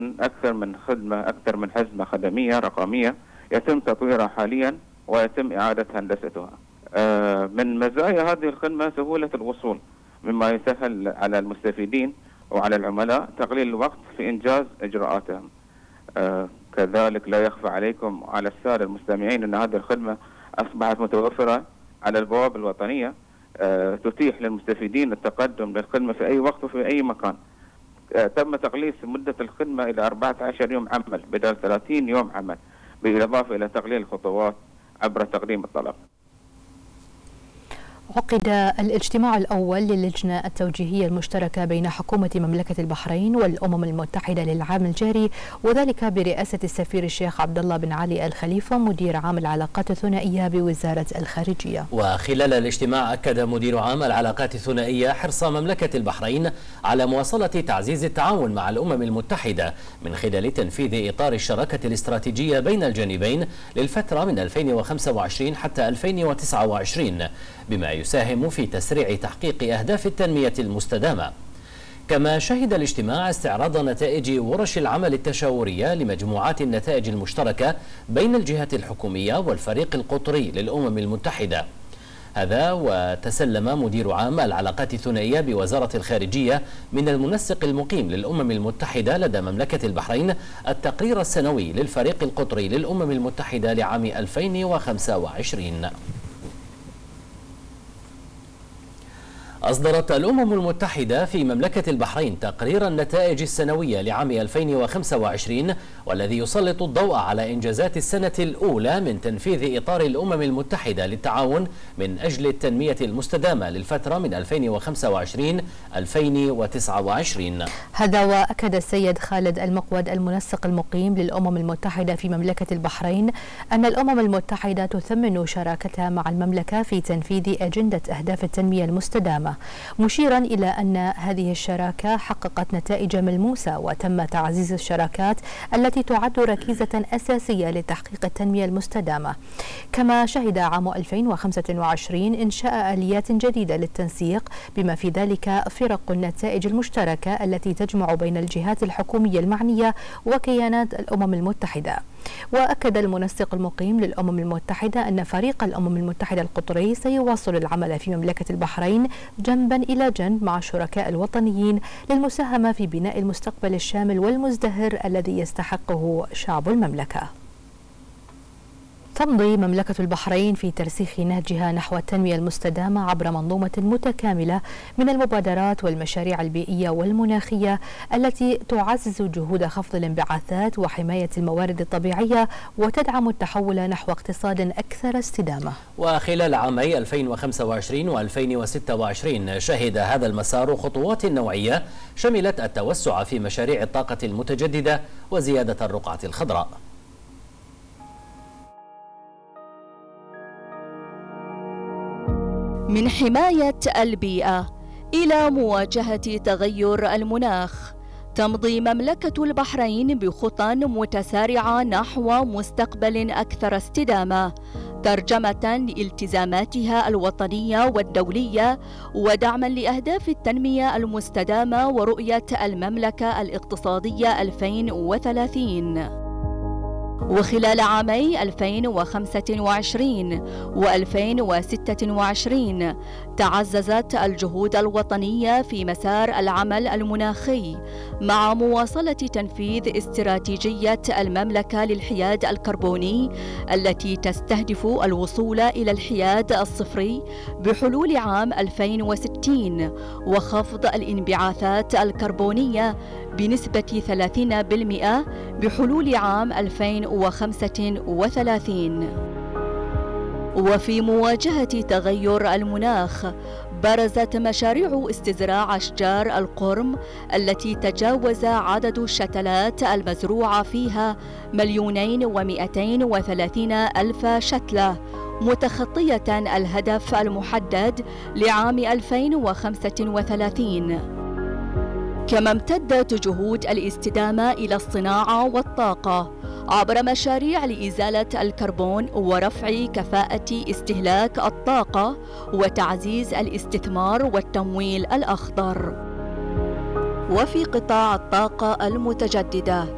أكثر من خدمة، أكثر من حزمة خدمية رقمية يتم تطويرها حاليا ويتم إعادة هندستها. من مزايا هذه الخدمة سهولة الوصول، مما يسهل على المستفيدين وعلى العملاء تقليل الوقت في إنجاز إجراءاتهم. كذلك لا يخفى عليكم على السادة المستمعين أن هذه الخدمة أصبحت متوفرة على البوابة الوطنية، تتيح للمستفيدين التقدم للخدمة في أي وقت وفي أي مكان. تم تقليص مدة الخدمة إلى 14 يوم عمل بدل 30 يوم عمل، بالإضافة إلى تقليل الخطوات عبر تقديم الطلب. عقد الاجتماع الأول للجنة التوجيهية المشتركة بين حكومة مملكة البحرين والأمم المتحدة للعام الجاري، وذلك برئاسة السفير الشيخ عبد الله بن علي الخليفة مدير عام العلاقات الثنائية بوزارة الخارجية. وخلال الاجتماع أكد مدير عام العلاقات الثنائية حرص مملكة البحرين على مواصلة تعزيز التعاون مع الأمم المتحدة من خلال تنفيذ إطار الشراكة الاستراتيجية بين الجانبين للفترة من 2025 حتى 2029، بما يساهم في تسريع تحقيق أهداف التنمية المستدامة. كما شهد الاجتماع استعراض نتائج ورش العمل التشاورية لمجموعات النتائج المشتركة بين الجهات الحكومية والفريق القطري للأمم المتحدة. هذا وتسلم مدير عام العلاقات الثنائية بوزارة الخارجية من المنسق المقيم للأمم المتحدة لدى مملكة البحرين التقرير السنوي للفريق القطري للأمم المتحدة لعام 2025. أصدرت الأمم المتحدة في مملكة البحرين تقرير النتائج السنوية لعام 2025، والذي يسلط الضوء على إنجازات السنة الأولى من تنفيذ إطار الأمم المتحدة للتعاون من أجل التنمية المستدامة للفترة من 2025-2029. هذا وأكد السيد خالد المقود المنسق المقيم للأمم المتحدة في مملكة البحرين أن الأمم المتحدة تثمن شراكتها مع المملكة في تنفيذ أجندة أهداف التنمية المستدامة، مشيرا إلى أن هذه الشراكة حققت نتائج ملموسة وتم تعزيز الشراكات التي تعد ركيزة أساسية لتحقيق التنمية المستدامة. كما شهد عام 2025 إنشاء آليات جديدة للتنسيق، بما في ذلك فرق النتائج المشتركة التي تجمع بين الجهات الحكومية المعنية وكيانات الأمم المتحدة. وأكد المنسق المقيم للأمم المتحدة أن فريق الأمم المتحدة القطري سيواصل العمل في مملكة البحرين جنبا إلى جنب مع الشركاء الوطنيين للمساهمة في بناء المستقبل الشامل والمزدهر الذي يستحقه شعب المملكة. تمضي مملكة البحرين في ترسيخ نهجها نحو التنمية المستدامة عبر منظومة متكاملة من المبادرات والمشاريع البيئية والمناخية التي تعزز جهود خفض الانبعاثات وحماية الموارد الطبيعية وتدعم التحول نحو اقتصاد أكثر استدامة. وخلال عامي 2025 و2026 شهد هذا المسار خطوات نوعية شملت التوسع في مشاريع الطاقة المتجددة وزيادة الرقعة الخضراء. من حماية البيئة إلى مواجهة تغير المناخ، تمضي مملكة البحرين بخطى متسارعة نحو مستقبل أكثر استدامة، ترجمة لالتزاماتها الوطنية والدولية ودعما لأهداف التنمية المستدامة ورؤية المملكة الاقتصادية 2030. وخلال عامي 2025 و2026 تعززت الجهود الوطنية في مسار العمل المناخي مع مواصلة تنفيذ استراتيجية المملكة للحياد الكربوني التي تستهدف الوصول إلى الحياد الصفري بحلول عام 2060 وخفض الانبعاثات الكربونية بنسبة 30% بحلول عام 2035. وفي مواجهة تغير المناخ برزت مشاريع استزراع أشجار القرم التي تجاوز عدد الشتلات المزروعة فيها 2,230,000 شتلة، متخطية الهدف المحدد لعام 2035. كما امتدت جهود الاستدامة إلى الصناعة والطاقة عبر مشاريع لإزالة الكربون ورفع كفاءة استهلاك الطاقة وتعزيز الاستثمار والتمويل الأخضر. وفي قطاع الطاقة المتجددة